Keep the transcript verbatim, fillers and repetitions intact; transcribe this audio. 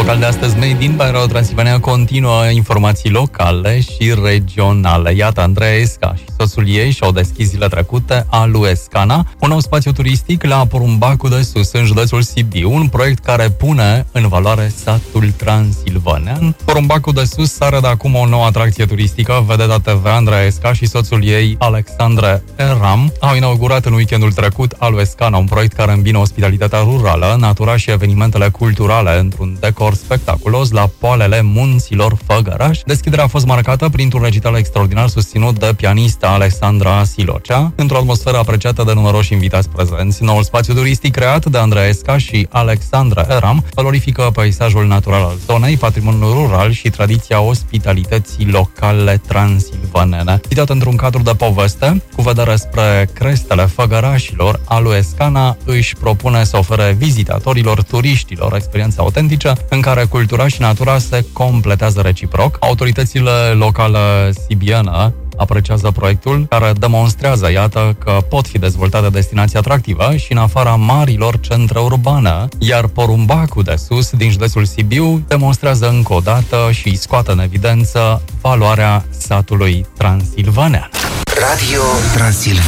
local de astăzi, Made in by Radio Transilvania, continuă informații locale și regionale. Iată, Andreea Esca și soțul ei și-au deschis zile trecute Aluescana, un nou spațiu turistic la Porumbacul de Sus, în județul Sibiu, un proiect care pune în valoare satul transilvanean. Porumbacul de Sus are de acum o nouă atracție turistică. Vedeta T V, Andreea Esca și soțul ei, Alexandre Eram, au inaugurat în weekendul trecut Aluescana, un proiect care îmbină ospitalitatea rurală, natura și evenimentele culturale într-un decor spectaculos la poalele munților Făgăraș. Deschiderea a fost marcată printr-un recital extraordinar susținut de pianista Alexandra Silocea, într-o atmosferă apreciată de numeroși invitați prezenți. Noul spațiu turistic creat de Andreea Esca și Alexandra Eram valorifică peisajul natural al zonei, patrimoniul rural și tradiția ospitalității locale transilvanene. Citat într-un cadru de poveste, cu vedere spre crestele Făgărașilor, Aluescana își propune să ofere vizitatorilor, turiștilor, experiențe autentice în care cultura și natura se completează reciproc. Autoritățile locale sibiene apreciază proiectul, care demonstrează, iată, că pot fi dezvoltate destinații atractive și în afara marilor centre urbane, iar Porumbacul de Sus, din județul Sibiu, demonstrează încă o dată și scoate în evidență valoarea satului transilvanean. Radio Transilvania.